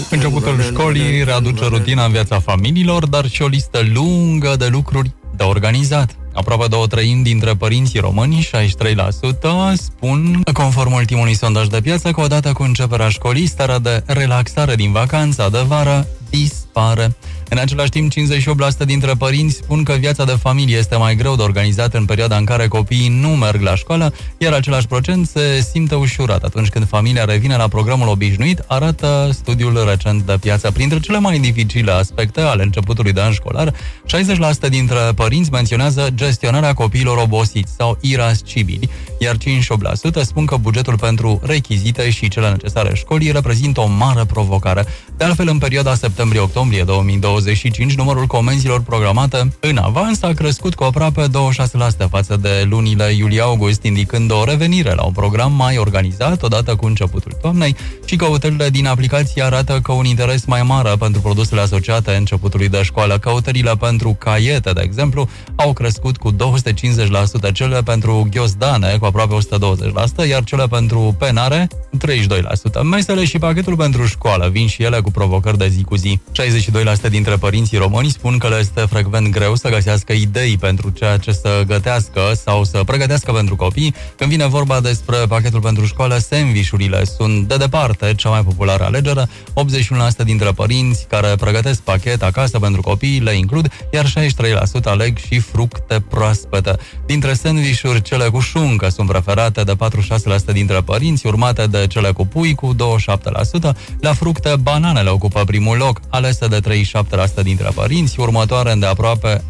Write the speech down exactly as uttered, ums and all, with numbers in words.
Începutul școlii readuce rutina în viața familiilor, dar și o listă lungă de lucruri de organizat. Aproape două treimi dintre părinții români, șaizeci și trei la sută, spun, conform ultimului sondaj de piață, că odată cu începerea școlii, starea de relaxare din vacanța de vară dispare. În același timp, cincizeci și opt la sută dintre părinți spun că viața de familie este mai greu de organizat în perioada în care copiii nu merg la școală, iar același procent se simte ușurat atunci când familia revine la programul obișnuit, arată studiul recent de piață. Printre cele mai dificile aspecte ale începutului de an școlar, șaizeci la sută dintre părinți menționează gestionarea copiilor obosiți sau irascibili, iar cincizeci și opt la sută spun că bugetul pentru rechizite și cele necesare școlii reprezintă o mare provocare. De altfel, în perioada septembrie-octombrie două mii douăzeci și cinci, numărul comenzilor programate în avans a crescut cu aproape douăzeci și șase la sută față de lunile iulie-august, indicând o revenire la un program mai organizat odată cu începutul toamnei, și căutările din aplicație arată că un interes mai mare pentru produsele asociate începutului de școală. Căutările pentru caiete, de exemplu, au crescut cu două sute cincizeci la sută, cele pentru ghiozdane cu aproape o sută douăzeci la sută, iar cele pentru penare treizeci și doi la sută. Mesele și pachetul pentru școală vin și ele cu provocări de zi cu zi. șaizeci și doi la sută dintre părinții români spun că le este frecvent greu să găsească idei pentru ceea ce să gătească sau să pregătească pentru copii. Când vine vorba despre pachetul pentru școală, sandvișurile sunt de departe cea mai populară alegere. optzeci și unu la sută dintre părinți care pregătesc pachet acasă pentru copii le includ, iar șaizeci și trei la sută aleg și fructe proaspete. Dintre sandvișuri, cele cu șuncă sunt preferate de patruzeci și șase la sută dintre părinți, urmate de cele cu pui cu douăzeci și șapte la sută. La fructe, bananele ocupă primul loc, alese de treizeci și șapte la sută dintre părinți, următoare îndeaproape